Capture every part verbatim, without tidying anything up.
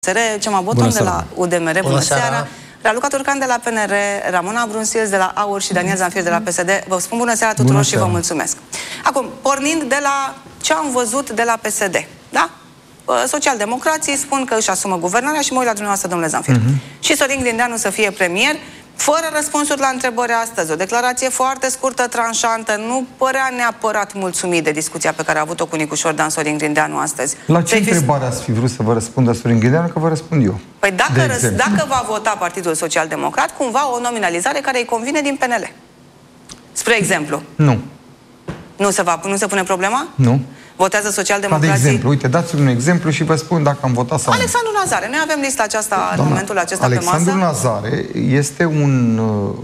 Cema Boton de la U D M R, bună, bună seara. seara. Raluca Turcan de la P N R, Ramona Brunsils de la A U R și Daniel Zanfir de la P S D. Vă spun bună seara tuturor bună și seara. Vă mulțumesc. Acum, pornind de la ce am văzut de la P S D, da? Socialdemocrații spun că își asumă guvernarea și mă uit la dumneavoastră, domnule Zanfir. Uh-huh. Și Sorin Grindeanu să fie premier, fără răspunsuri la întrebări astăzi. O declarație foarte scurtă, tranșantă, nu părea neapărat mulțumit de discuția pe care a avut-o cu Nicușor Dan Sorin Grindeanu astăzi. La ce întrebare ați fi vrut să vă răspundă Sorin Grindeanu, că vă răspund eu? Păi dacă, răs, dacă va vota Partidul Social Democrat, cumva o nominalizare care îi convine din P N L. Spre exemplu. Nu. Nu se, va, nu se pune problema? Nu. Votează Socialdemocrații? De exemplu, uite, dați-mi un exemplu și vă spun dacă am votat sau Alexandru Nazare. Noi avem lista aceasta Doamna, în momentul acesta Alexandru pe masă. Alexandru Nazare este un,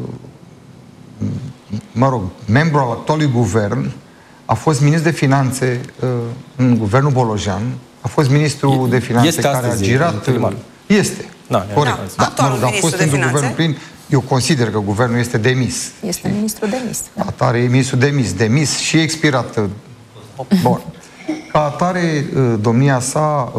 mă rog, membru al actualului guvern, a fost ministru de finanțe în guvernul Bolojan, a fost ministru e, de finanțe este care a girat... Este. Da, corect. Da, actualul mă rog, a fost într-un guvern plin. Eu consider că guvernul este demis. Este ministru demis. Atare e ministru demis. Demis și expirat. Bun. Ca atare, domnia sa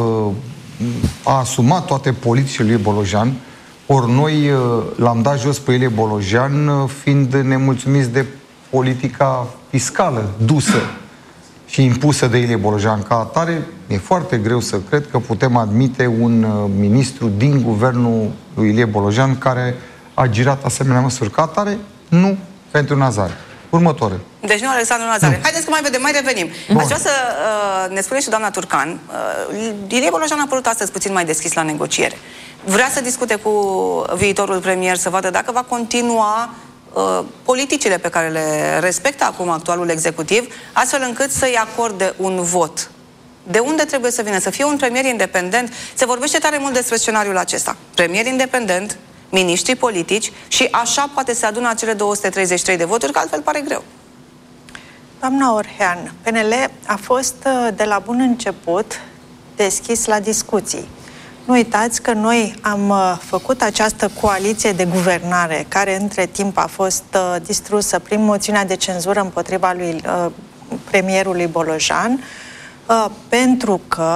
a asumat toate politicile lui Bolojan, ori noi l-am dat jos pe Ilie Bolojan, fiind nemulțumiți de politica fiscală dusă și impusă de Ilie Bolojan. Ca atare, e foarte greu să cred că putem admite un ministru din guvernul lui Ilie Bolojan care a girat asemenea măsuri. Ca atare, nu pentru Nazare. Următoare. Deci nu Alexandru Nazare. Nu. Haideți că mai vedem, mai revenim. Bun. Aș vrea să uh, ne spune și doamna Turcan. Uh, Ilie Bolojan a apărut astăzi puțin mai deschis la negociere. Vrea să discute cu viitorul premier, să vadă dacă va continua uh, politicile pe care le respectă acum actualul executiv, astfel încât să-i acorde un vot. De unde trebuie să vină? Să fie un premier independent? Se vorbește tare mult despre scenariul acesta. Premier independent, miniștri politici și așa poate se adună acele două sute treizeci și trei de voturi, că altfel pare greu. Doamna Orhean, P N L a fost de la bun început deschis la discuții. Nu uitați că noi am făcut această coaliție de guvernare, care între timp a fost distrusă prin moțiunea de cenzură împotriva lui premierului Bolojan, pentru că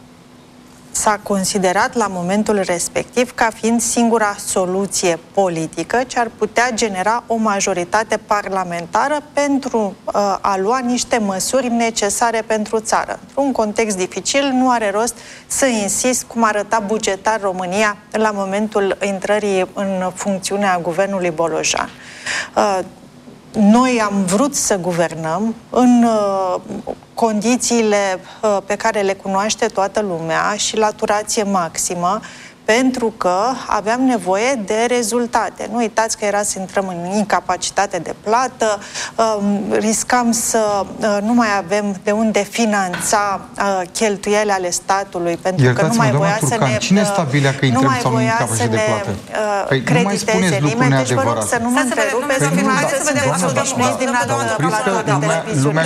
s-a considerat la momentul respectiv ca fiind singura soluție politică ce ar putea genera o majoritate parlamentară pentru uh, a lua niște măsuri necesare pentru țară. Într-un context dificil, nu are rost să insist cum arăta bugetar România la momentul intrării în funcțiunea guvernului Bolojan. Uh, Noi am vrut să guvernăm în uh, condițiile uh, pe care le cunoaște toată lumea și la turație maximă, pentru că aveam nevoie de rezultate. Nu uitați că era să intrăm în incapacitate de plată, uh, riscam să uh, nu mai avem de unde finanța uh, cheltuielile ale statului, pentru că nu mai voia să ne... Cine stabilea că intrăm sau nu incapacitate de plată? Păi nu mai spuneți lucruri neadevărate. Deci vă rog să nu mă întrerupeți, să vedeți obișnuiți din platou de televiziune.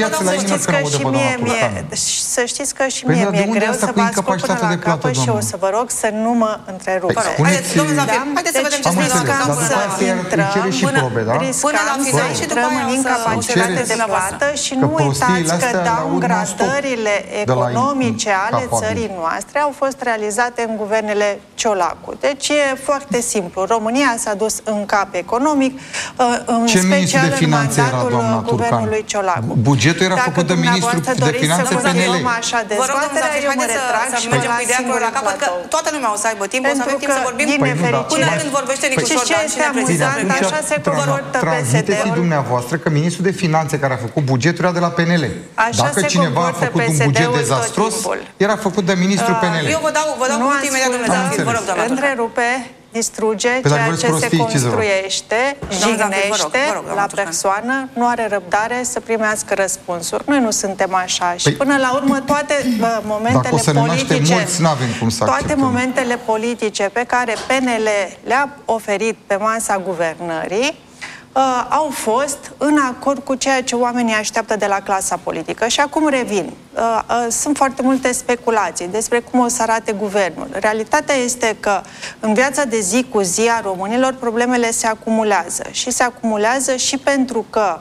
Să știți că și mie mi-e greu să vă ascult până la capăt și o să vă rog să nu mă întrerup. Haideți, domnul Zanfir, haideți să vedem ce se riscăm să intrăm să intrăm în incapacitate de plată și nu uitați că downgradările economice ale țării noastre au fost realizate în guvernele Ciolacu. Deci e foarte simplu. România s-a dus în cap economic, în special în mandatul guvernului Ciolacu. Bugetul era făcut de ministrul de finanțe P N L. Vă rog, domnul Zanfir, haideți să mergem cu ideea la capăt, că toată lumea o să aibă timp, o să avem timp să vorbim până când vorbește Nicușor Dan și ne prezintă. Așa se comportă P S D-ul. Transmiteți dumneavoastră că ministrul de finanțe care a făcut bugetul era de la P N L. Dacă cineva a făcut un buget dezastros, era făcut de ministrul P N L. Eu vă dau cuvântul imediat, domnule Zanfir, vă rog, doamna Turcan. Întrerupe, distruge ceea ce se construiește, jignește la persoană, nu are răbdare să primească răspunsuri. Noi nu suntem așa. Și până la urmă toate momentele politice, toate momentele politice pe care P N L le-a oferit pe masa guvernării Uh, au fost în acord cu ceea ce oamenii așteaptă de la clasa politică. Și acum revin. Uh, uh, sunt foarte multe speculații despre cum o să arate guvernul. Realitatea este că în viața de zi cu zi a românilor problemele se acumulează. Și se acumulează și pentru că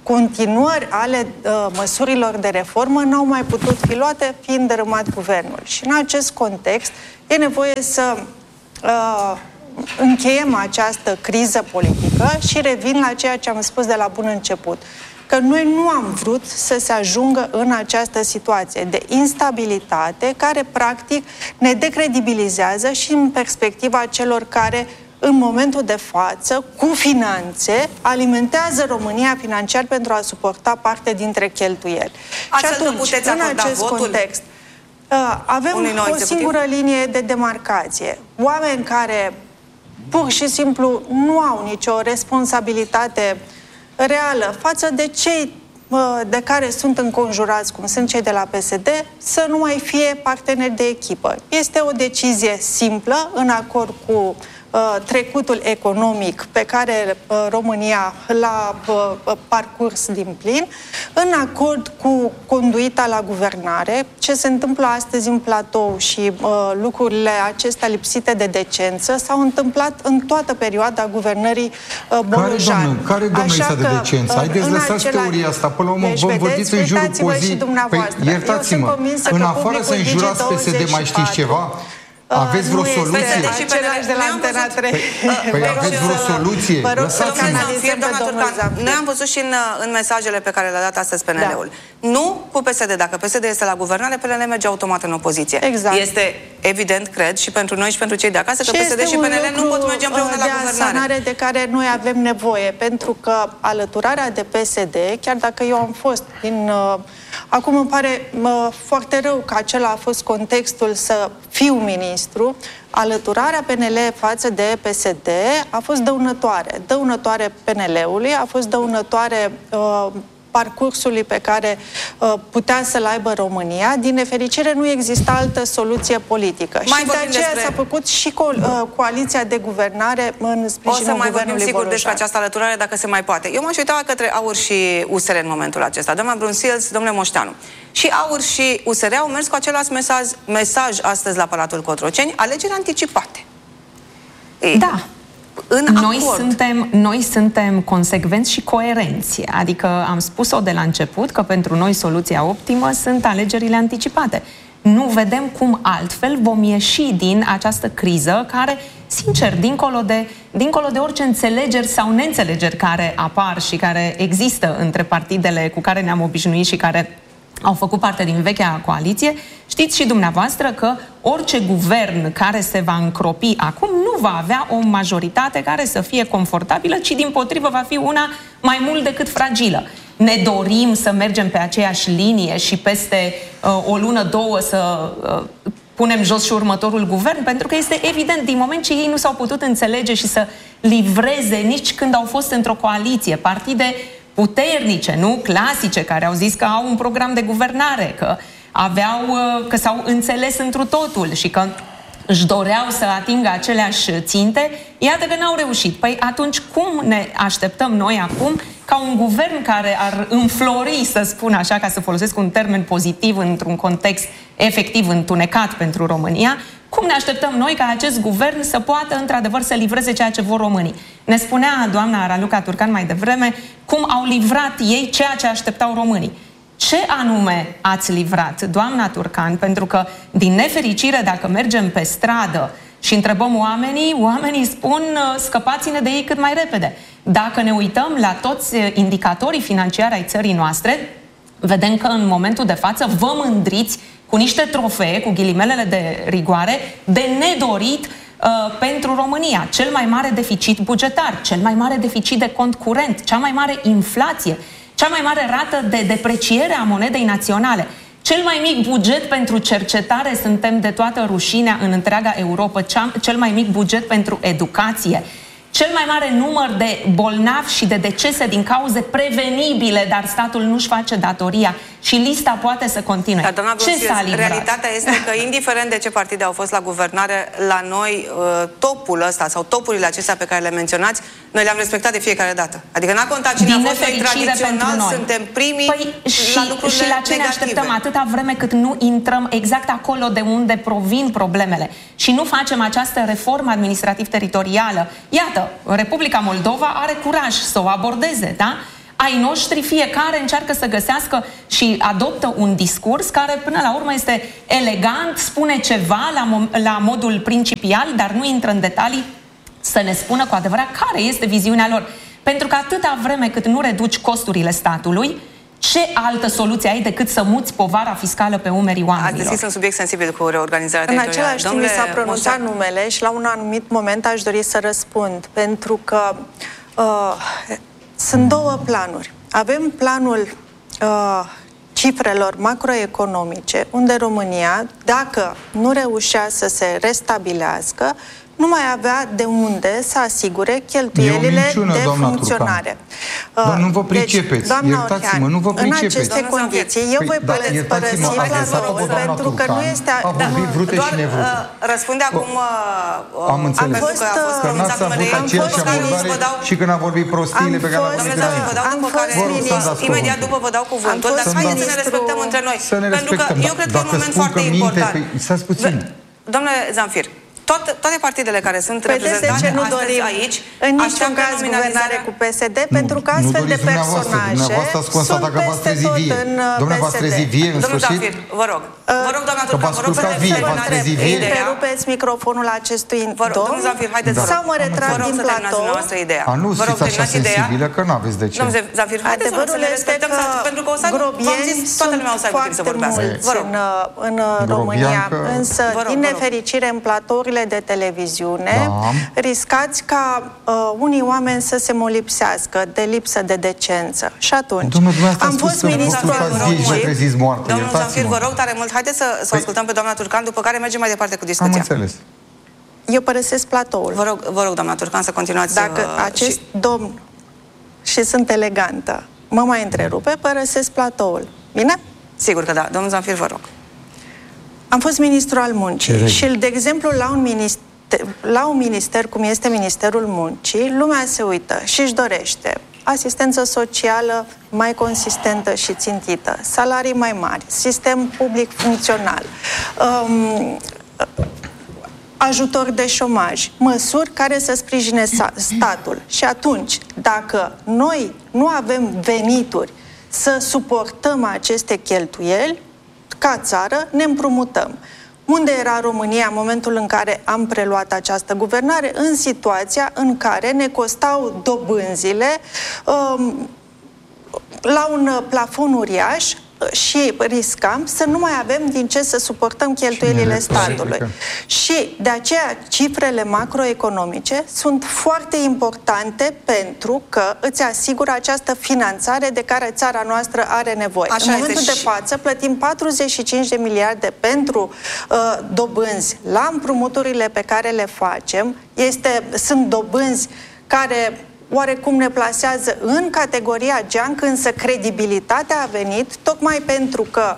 continuări ale uh, măsurilor de reformă n-au mai putut fi luate, fiind dărâmat guvernul. Și în acest context e nevoie să uh, încheiem această criză politică și revin la ceea ce am spus de la bun început, că noi nu am vrut să se ajungă în această situație de instabilitate care practic ne decredibilizează și în perspectiva celor care în momentul de față, cu finanțe, alimentează România financiar pentru a suporta parte dintre cheltuieli. Astfel și atunci, nu puteți în acest votul context, avem o singură linie de demarcație. Oameni care pur și simplu nu au nicio responsabilitate reală față de cei de care sunt înconjurați, cum sunt cei de la P S D, să nu mai fie parteneri de echipă. Este o decizie simplă, în acord cu uh, trecutul economic pe care uh, România l-a uh, parcurs din plin, în acord cu conduita la guvernare, ce se întâmplă astăzi în platou și uh, lucrurile acestea lipsite de decență s-au întâmplat în toată perioada guvernării uh, Bolojan. Care, doamnă, care doamnă lipsa de decență? Haideți, lăsați teoria asta. Până la urmă, deci, vă învârtiți în jurul cozii. Păi, iertați-mă, în afară să înjurați P S D, mai știți ceva? Aveți vreo soluție? Același de la Antena trei. Păi aveți vreo soluție? Noi am văzut și în, în mesajele pe care le-a dat astăzi P N L-ul. Da. Nu cu P S D. Dacă P S D este la guvernare, P N L merge automat în opoziție. Exact. Este evident, cred, și pentru noi și pentru cei de acasă, că P S D și P N L nu pot merge împreună la guvernare. De care noi avem nevoie, pentru că alăturarea de P S D, chiar dacă eu am fost din... Acum îmi pare mă, foarte rău că acela a fost contextul să fiu ministru. Alăturarea P N L față de P S D a fost dăunătoare. Dăunătoare P N L-ului, a fost dăunătoare uh, parcursului pe care uh, putea să-l aibă România. Din nefericire nu exista altă soluție politică. Mai și de aceea despre... s-a făcut și co uh, coaliția de guvernare în sprijinul guvernului Bolojan. O să mai vorbim sigur Bolojan. Despre această alăturare, dacă se mai poate. Eu m-aș uita către AUR și U S R în momentul acesta. Doamna Brunsils, domnule Moșteanu. Și AUR și U S R au mers cu același mesaj, mesaj astăzi la Palatul Cotroceni, alegeri anticipate. Da. În noi, suntem, noi suntem consecvenți și coerenți. Adică am spus-o de la început că pentru noi soluția optimă sunt alegerile anticipate. Nu vedem cum altfel vom ieși din această criză care, sincer, dincolo de, dincolo de orice înțelegeri sau neînțelegeri care apar și care există între partidele cu care ne-am obișnuit și care au făcut parte din vechea coaliție, știți și dumneavoastră că orice guvern care se va încropi acum nu va avea o majoritate care să fie confortabilă, ci dimpotrivă va fi una mai mult decât fragilă. Ne dorim să mergem pe aceeași linie și peste uh, o lună, două să uh, punem jos și următorul guvern, pentru că este evident, din moment ce ei nu s-au putut înțelege și să livreze nici când au fost într-o coaliție, partide puternice, nu? Clasice, care au zis că au un program de guvernare, că aveau, că s-au înțeles întru totul și că își doreau să atingă aceleași ținte, iată că n-au reușit. Păi atunci cum ne așteptăm noi acum ca un guvern care ar înflori, să spun așa, ca să folosesc un termen pozitiv într-un context efectiv întunecat pentru România, cum ne așteptăm noi ca acest guvern să poată într-adevăr să livreze ceea ce vor românii? Ne spunea doamna Raluca Turcan mai devreme cum au livrat ei ceea ce așteptau românii. Ce anume ați livrat, doamna Turcan? Pentru că, din nefericire, dacă mergem pe stradă și întrebăm oamenii, oamenii spun scăpați-ne de ei cât mai repede. Dacă ne uităm la toți indicatorii financiari ai țării noastre, vedem că în momentul de față vă mândriți cu niște trofee, cu ghilimelele de rigoare, de nedorit uh, pentru România. Cel mai mare deficit bugetar, cel mai mare deficit de cont curent, cea mai mare inflație, cea mai mare rată de depreciere a monedei naționale, cel mai mic buget pentru cercetare, suntem de toată rușinea în întreaga Europa, cea, cel mai mic buget pentru educație, cel mai mare număr de bolnavi și de decese din cauze prevenibile, dar statul nu-și face datoria și lista poate să continue. Dar, doamna Brunsils, realitatea este că, indiferent de ce partide au fost la guvernare, la noi topul ăsta sau topurile acestea pe care le menționați, noi le-am respectat de fiecare dată. Adică n-a contat cine a fost, noi tradițional suntem primii păi, și, la lucrurile și la ce negative. ne așteptăm atâta vreme cât nu intrăm exact acolo de unde provin problemele și nu facem această reformă administrativ-teritorială. Iată, Republica Moldova are curaj să o abordeze, da? ai noștri, fiecare încearcă să găsească și adoptă un discurs care până la urmă este elegant, spune ceva la, la modul principial, dar nu intră în detalii să ne spună cu adevărat care este viziunea lor. Pentru că atâta vreme cât nu reduci costurile statului, ce altă soluție ai decât să muți povara fiscală pe umerii oamenilor? Ați deschis un subiect sensibil cu reorganizarea În teritorială. același timp mi s-a pronunțat numele și la un anumit moment aș dori să răspund, pentru că uh, sunt două planuri. Avem planul uh, cifrelor macroeconomice, unde România, dacă nu reușea să se restabilească, nu mai avea de unde să asigure cheltuielile minciună, de doamna funcționare. Doar nu vă pricepeți, deci, iertați-mă, nu vă pricepeți. În aceste doamna condiții, eu păi, voi da, părăsi platonul, pentru că nu este... A vorbit vrute și nevrute. Răspunde acum... Am înțeles că n-ați avut aceeași abordare și când a vorbit prostiile pe care le-am vorbit înainte. Imediat după vă dau cuvântul, dar haideți să ne respectăm între noi. Să ne respectăm. Eu cred că e un moment foarte important. Stați puțin. Domnule Zamfir, Toate, toate partidele care sunt păi reprezentate de ce nu astăzi dorim aici în niciun caz guvernare cu P S D, nu, pentru că astfel de personaje sunt peste tot în Domnule, v-ați trezit vie în Domnul sfârșit? Zamfir, vă rog. Vă rog, doamna Turcan, vă rog să ne întrerupeți microfonul acestui domn domnul Zamfir, haideți sau mă retrag din platou. A, nu fiți așa sensibilă, că n-aveți de ce. Domnule Zamfir, haideți să ne respectăm, pentru că o să v-am zis, toată lumea o să aibă timp să vorbească. Vă rog. În România, însă, din nefericire, în platourile de televiziune, Da. riscați ca uh, unii oameni să se molipsească de lipsă de decență. Și atunci, am fost ministru al muncii. Domnul Zamfir, vă rog tare mult, haideți să, să păi, ascultăm pe doamna Turcan, după care mergem mai departe cu discuția. Am înțeles. Eu părăsesc platoul. Vă rog, vă rog doamna Turcan, să continuați. Dacă uh, acest și... domn, și sunt elegantă, mă mai întrerupe, părăsesc platoul. Bine? Sigur că da. Domnul Zamfir, vă rog. Am fost ministru al muncii și, de exemplu, la un minister la un minister, cum este Ministerul Muncii, lumea se uită și își dorește asistență socială mai consistentă și țintită, salarii mai mari, sistem public funcțional, um, ajutor de șomaj, măsuri care să sprijine statul. Și atunci, dacă noi nu avem venituri să suportăm aceste cheltuieli, ca țară ne împrumutăm. Unde era România în momentul în care am preluat această guvernare? În situația în care ne costau dobânzile um, la un plafon uriaș și riscam să nu mai avem din ce să suportăm cheltuielile statului. Și de aceea cifrele macroeconomice sunt foarte importante pentru că îți asigură această finanțare de care țara noastră are nevoie. Așa în momentul de față plătim patruzeci și cinci de miliarde pentru uh, dobânzi la împrumuturile pe care le facem. Este, sunt dobânzi care oarecum ne plasează în categoria geanc, însă credibilitatea a venit tocmai pentru că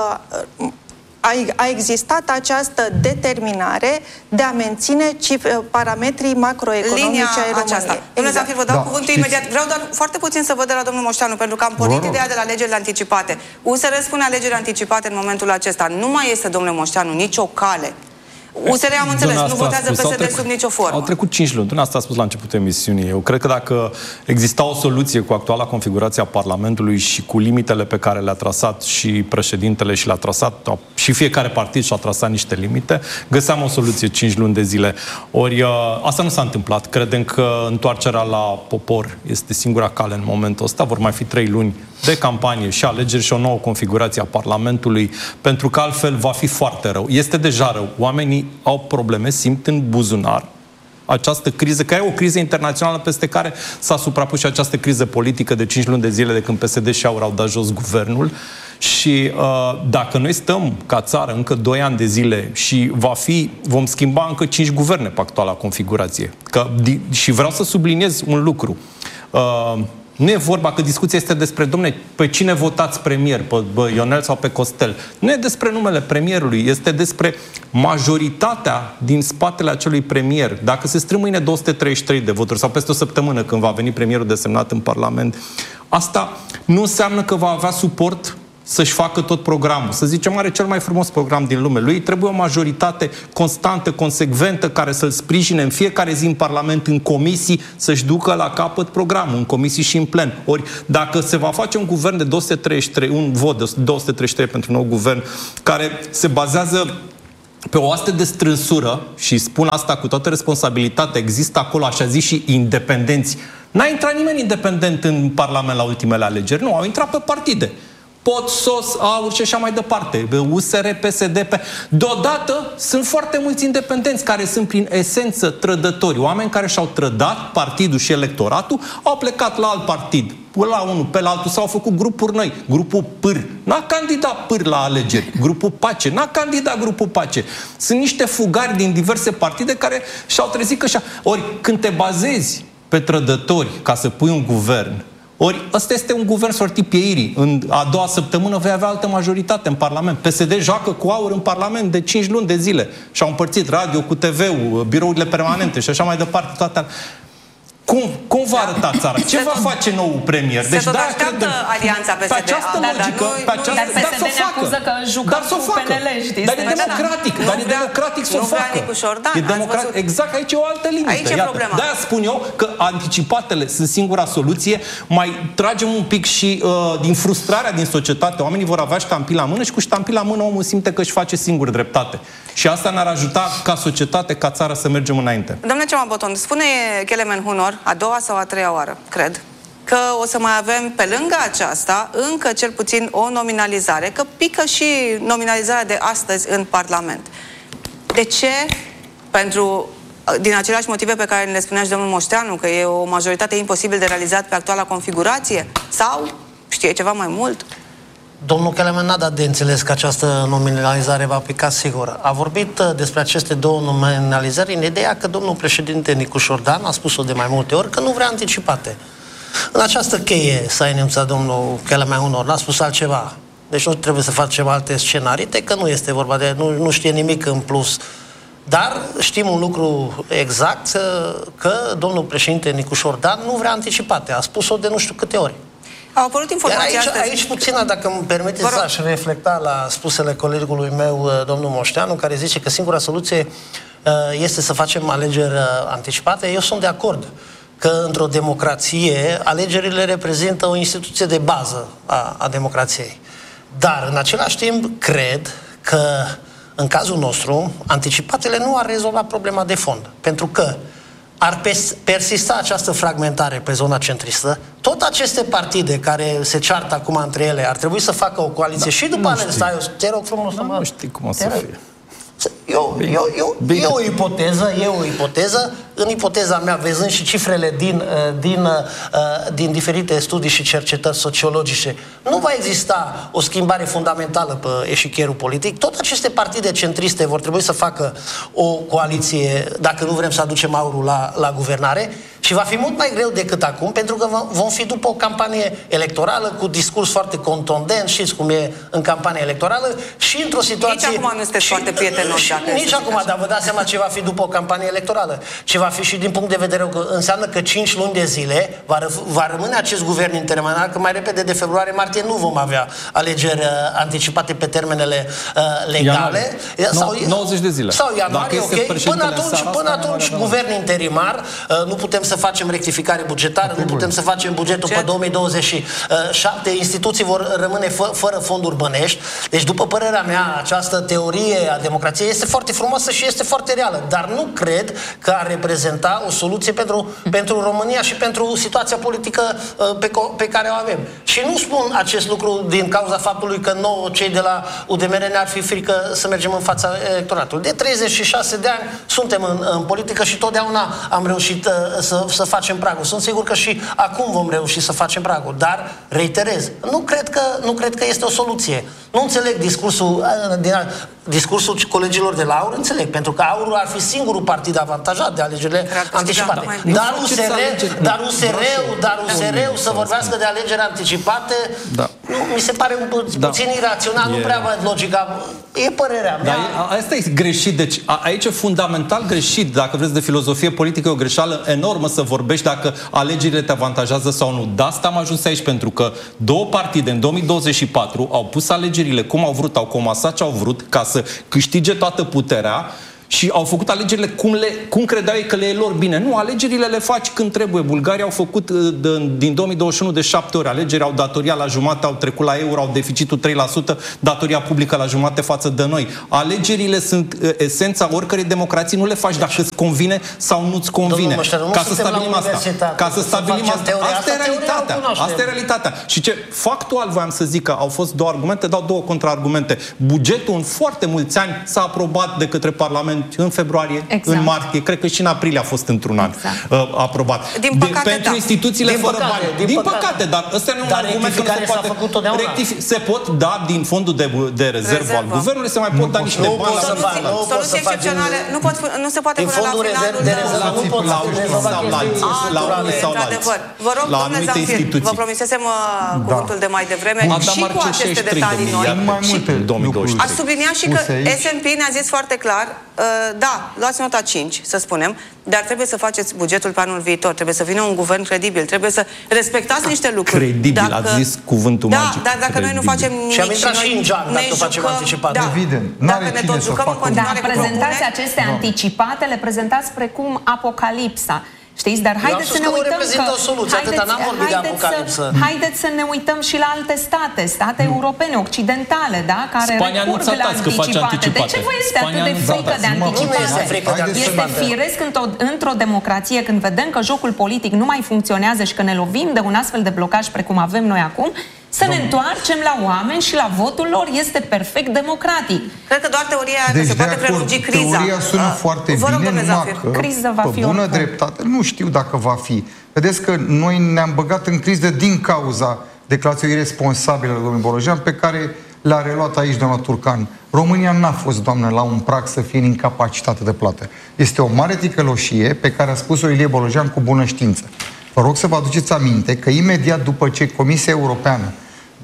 uh, a, a existat această determinare de a menține cif- parametrii macroeconomici ai României. Domnule Zamfir, vă dau da, cuvântul știți. imediat. Vreau doar foarte puțin să văd de la domnul Moșteanu, pentru că am pornit ideea de la alegerile anticipate. U S R spune alegeri anticipate în momentul acesta. Nu mai este, domnule Moșteanu, nicio cale. U S R, am înțeles, nu votează P S D sub nicio formă. Au trecut cinci luni. Dumneavoastră a spus la începutul emisiunii. Eu cred că dacă exista o soluție cu actuala configurație a Parlamentului și cu limitele pe care le-a trasat și președintele și le-a trasat, și fiecare partid și-a trasat niște limite, găseam o soluție cinci luni de zile. Ori asta nu s-a întâmplat. Credem că întoarcerea la popor este singura cale în momentul ăsta. Vor mai fi trei luni de campanie și alegeri și o nouă configurație a Parlamentului, pentru că altfel va fi foarte rău. Este deja rău. Oamenii au probleme, simt în buzunar această criză, care e o criză internațională peste care s-a suprapus și această criză politică de cinci luni de zile de când P S D și AUR au dat jos guvernul. Și uh, dacă noi stăm ca țară încă doi ani de zile și va fi, vom schimba încă cinci guverne pe actuala configurație. Că, și vreau să subliniez un lucru. Uh, Nu e vorba că discuția este despre, domne, pe cine votați premier, pe Ionel sau pe Costel. Nu e despre numele premierului, este despre majoritatea din spatele acelui premier. Dacă se strâng mâine două sute treizeci și trei de voturi sau peste o săptămână când va veni premierul desemnat în Parlament, asta nu înseamnă că va avea suport să-și facă tot programul. Să zicem, are cel mai frumos program din lume. Lui trebuie o majoritate constantă, consecventă, care să-l sprijine în fiecare zi în Parlament, în comisii, să-și ducă la capăt programul, în comisii și în plen. Ori, dacă se va face un guvern de două sute treizeci și trei, un vot de două sute treizeci și trei pentru nou guvern, care se bazează pe o astfel de strânsură, și spun asta cu toată responsabilitatea, există acolo, așa zis, și independenți. N-a intrat nimeni independent în Parlament la ultimele alegeri, nu, au intrat pe partide. Pot, SOS, AUR și așa mai departe, U S R, P S D, P... Deodată sunt foarte mulți independenți care sunt prin esență trădători. Oameni care și-au trădat partidul și electoratul, au plecat la alt partid, la unul, pe la altul, s-au făcut grupuri noi. Grupul Pâ r n-a candidat Pâ r la alegeri. Grupul Pace n-a candidat Grupul Pace. Sunt niște fugari din diverse partide care și-au trezit că așa. Ori când te bazezi pe trădători ca să pui un guvern, ori ăsta este un guvern sortit pieirii. În a doua săptămână vei avea altă majoritate în Parlament. P S D joacă cu AUR în Parlament de cinci luni de zile. Și-au împărțit radio cu T V-ul, birourile permanente și așa mai departe. Toate. Cum, cum va arăta țara? Ce se va tot, face noul premier? Deci, se tot așteaptă alianța P S D. Pe această da, logică, dar, pe această, dar P S D ne acuză că jucă cu P N L, știți? Dar e democratic, dar e democratic să o facă. E democratic. Exact, aici e o altă limită. Aici e problema. De-aia spun eu că anticipatele sunt singura soluție. Mai tragem un pic și uh, din frustrarea din societate. Oamenii vor avea ștampii la mână și cu ștampii la mână omul simte că își face singur dreptate. Și asta ne-ar ajuta ca societate, ca țară să mergem înainte. Domnule Cemaboton, spune Kelemen Hunor, a doua sau a treia oară, cred, că o să mai avem pe lângă aceasta încă cel puțin o nominalizare, că pică și nominalizarea de astăzi în Parlament. De ce? Pentru, din aceleași motive pe care le spunea și domnul Moșteanu, că e o majoritate imposibil de realizat pe actuala configurație? Sau știe ceva mai mult? Domnul Kelemen n-a dat de înțeles că această nominalizare va pica sigur. A vorbit despre aceste două nominalizări în ideea că domnul președinte Nicu Șordan a spus-o de mai multe ori că nu vrea anticipate. În această cheie s-a enunțat domnul Kelemen Hunor, n-a spus altceva. Deci nu trebuie să facem alte scenarii, că nu este vorba de... Nu, nu știe nimic în plus. Dar știm un lucru exact, că domnul președinte Nicu Șordan nu vrea anticipate. A spus-o de nu știu câte ori. Au apărut informații aici, astăzi. aici puțin, dacă îmi permiteți, aș reflecta la spusele colegului meu, domnul Moșteanu, care zice că singura soluție este să facem alegeri anticipate. Eu sunt de acord că într-o democrație alegerile reprezintă o instituție de bază a, a democrației. Dar, în același timp, cred că în cazul nostru, anticipatele nu ar rezolva problema de fond. Pentru că ar persista această fragmentare pe zona centristă, tot aceste partide care se ceartă acum între ele ar trebui să facă o coaliție da, și după ale... Stai, eu te rog frumos să mă... Nu știi cum o să fie. Eu, eu, eu, e o ipoteză, e o ipoteză. În ipoteza mea, văzând și cifrele din, din, din diferite studii și cercetări sociologice, nu va exista o schimbare fundamentală pe eșichierul politic. Tot aceste partide centriste vor trebui să facă o coaliție, dacă nu vrem să aducem aurul la, la guvernare, și va fi mult mai greu decât acum, pentru că vom fi după o campanie electorală cu discurs foarte contundent, știți cum e în campanie electorală, și într-o situație... Nici acum nu sunteți foarte prietenoși. Nici acum, dar vă dați seama ce va fi după o campanie electorală. Ce va fi și din punct de vedere că înseamnă că cinci luni de zile va, va rămâne acest guvern intermediar, că mai repede de februarie-martie nu vom avea alegeri uh, anticipate pe termenele uh, legale. Sau, nouăzeci de zile. Sau ianuarie, ok. Până atunci, până atunci guvern interimar, uh, nu putem să facem rectificare bugetară, nu putem să facem bugetul ce? Pe două mii douăzeci și șapte, instituții vor rămâne fă, fără fonduri bănești. Deci, după părerea mea, această teorie a democrației este foarte frumoasă și este foarte reală, dar nu cred că ar reprezenta o soluție pentru, pentru România și pentru situația politică pe, pe care o avem. Și nu spun acest lucru din cauza faptului că nouă, cei de la U D M R, ne-ar fi frică să mergem în fața electoratului. De treizeci și șase de ani suntem în, în politică și totdeauna am reușit să, să facem pragul. Sunt sigur că și acum vom reuși să facem pragul, dar reiterez, nu cred că, nu cred că este o soluție. Nu înțeleg discursul, discursul colegilor de la AUR, înțeleg, pentru că AUR ar fi singurul partid avantajat de alegerile anticipate. Dar U S R, dar U S R-ul, dar U S R-ul să vorbească de alegeri anticipate, da. Nu, mi se pare un pu- Da. puțin irațional, E- nu prea văd logica. E părerea mea. Dar e- asta e greșit. Deci a, aici e fundamental greșit. Dacă vreți de filozofie politică, e o greșeală enormă să vorbești dacă alegerile te avantajează sau nu. De asta am ajuns aici, pentru că două partide în două mii douăzeci și patru au pus alegerile cum au vrut, au comasat ce au vrut ca să câștige toată puterea și au făcut alegerile cum, le, cum credeau ei că le e lor bine. Nu, alegerile le faci când trebuie. Bulgarii au făcut de, din două mii douăzeci și unu de șapte ori alegeri, au datoria la jumate, au trecut la euro, au deficitul trei la sută, datoria publică la jumate față de noi. Alegerile sunt esența oricărei democrații, nu le faci dacă îți convine sau nu-ți convine. Mășteru, nu ca să suntem la stabilim asta. universitate, Ca să să stabilim facem asta. teoria. Asta e Asta teoria realitatea. o cunoaștem. Asta e realitatea. Și ce factual voiam să zic că au fost două argumente, dau două contraargumente. Bugetul în foarte mulți ani s-a aprobat de către Parlament în februarie, Exact. în martie, cred că și în aprilie a fost într-un an Exact. uh, aprobat. Din păcate, pentru da. instituțiile Din fără păcate, bani. din Din păcate. păcate, dar ăsta nu e un Dar argument că nu se rectificare s-a poate făcut totdeauna. rectifi- se pot da din fondul de, de rezervă al Rezervă. guvernului, se mai pot da niște Nu bani pot la să fac, Soluții, nu pot soluții să faci excepționale în- nu, pot, nu se poate Din pune la fondul finalul rezerv- de rezervă nu pot la să unii rezolva sau la alții, chestii la unii sau la alții. Într-adevăr. Vă rog, La domnule anumite Zamfir, instituții. vă promisesem uh, cuvântul de mai devreme Adam și cu Marcel, aceste șaizeci și trei de detalii noi. miliarde. Mai Și multe în două mii douăzeci și trei. Aș sublinia și că Puse aici. S and P ne-a zis foarte clar, uh, da, luați nota cinci, să spunem, dar trebuie să faceți bugetul pe anul viitor, trebuie să vină un guvern credibil, trebuie să respectați niște lucruri. Credibil, ați zis cuvântul da, magic, dar dacă noi nu credibil. facem nimic Și am intrat și noi în geam dacă ne o facem jucăm- anticipat. Da, Evident, dacă n-are ne cine tot să jucăm în facă. continuare Da, cu prezentați propuneri, aceste anticipate, le prezentați precum apocalipsa. Știți, dar haideți spus să ne că nu uităm reprezintă că... o soluție, atâta, n-am vorbit de haideți apocalipsă. Să, haideți să ne uităm și la alte state, state europene, occidentale, da, care Spania recurg anunța la azi că face anticipate. De ce anticipate. vă este Spania atât de anunța frică azi. de Nu mă anticipate? Nu este frică de Haideți să- Este anticipate. firesc într-o, într-o democrație când vedem că jocul politic nu mai funcționează și că ne lovim de un astfel de blocaj precum avem noi acum, să ne întoarcem la oameni și la votul lor. Este perfect democratic. cred că doar teoria aia că Deci se de poate acord, prelungi criza. teoria sună Uh, foarte vă rog, bine, domnule numai Zamfir. că, Criză va pe fi bună oricum. dreptate, nu știu dacă va fi. Vedeți că noi ne-am băgat în criză din cauza declarației irresponsabile lui domnul Bolojan, pe care l-a reluat aici doamna Turcan. România n-a fost, doamnă, la un prag să fie în incapacitate de plată. Este o mare ticăloșie pe care a spus-o Ilie Bolojan cu bună știință. Vă rog să vă aduceți aminte că imediat după ce Comisia Europeană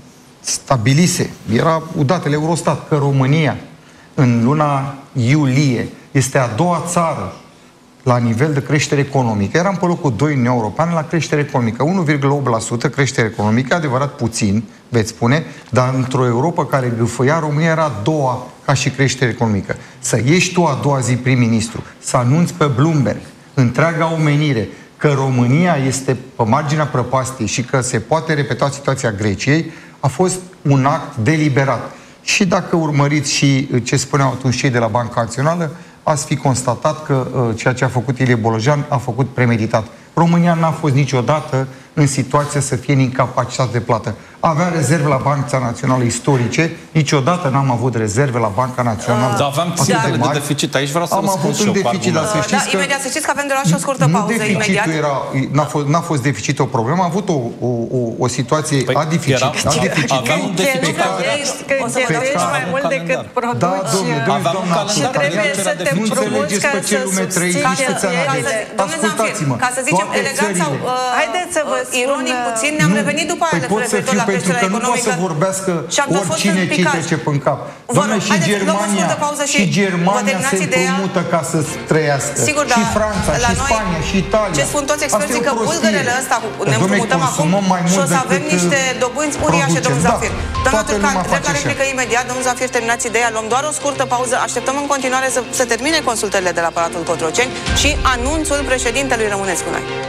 stabilise, era datele Eurostat, că România în luna iulie este a doua țară la nivel de creștere economică. Eram pe locul doi în Uniunea Europeană la creștere economică. unu virgulă opt la sută creștere economică, adevărat puțin, veți spune, dar într-o Europa care gâfâia, România era a doua ca și creștere economică. Să ieși tu a doua zi prim-ministru, să anunți pe Bloomberg, întreaga omenire, că România este pe marginea prăpastiei și că se poate repeta situația Greciei, a fost un act deliberat. Și dacă urmăriți și ce spuneau atunci cei de la Banca Națională, ați fi constatat că uh, ceea ce a făcut Ilie Bolojan a făcut premeditat. România n-a fost niciodată în situația să fie în incapacitate de plată. Avea rezerve la Banca Națională istorice, niciodată n-am avut rezerve la Banca Națională. Dar aveam atât ținte de mari. deficit. Aici vreau să Am răspund avut și un eu cu deficit, dar să argumente. știți Da, că imediat să știți că avem de la și o scurtă nu pauză deficitul imediat. era, n-a fost, n-a fost deficit o problemă, a avut o, o, o, o situație Păi, a deficit. era- a deficit. aveam un deficit pe care- O să vă dau cheltuiești un mai mult calendar. decât produci. Da, domnule, domnule, Aveam un doamna calendar. Și trebuie Turcan, să te nu înțelegeți pe ce lume trăiți, nici să-ți analizezi. Domnule Zamfir, Ascultați-mă, ca să zicem toate elegant sau țările- uh, Haideți să vă spun, ironic uh, puțin, ne-am Nu. revenit după aia Păi pot să referitor fiu, la pentru creșterea că nu poate economică. să vorbească Și am tot fost oricine în ce picaj. trece pe cap. Vă Doamne, rog, și haideți, luăm o Germania, scurtă pauză și și vă Germania se terminați ideea. împrumută ca să trăiască. Sigur, și dar Franța, la și noi, Spania, și Italia. ce spun toți experții, Asta e că o prostie. bulgărele ăsta cu- ne Dom'le, împrumutăm acum consumăm mai și o mult să avem decât, niște uh, dobânzi uriașe, domnul producem. Zamfir. Da, Doamna toată Turcan, lumea drept face la așa. replică imediat, domnul Zamfir, terminați ideea, luăm doar o scurtă pauză, așteptăm în continuare să se termine consultările de la Palatul Cotroceni și anunțul președintelui. Rămâneți cu noi.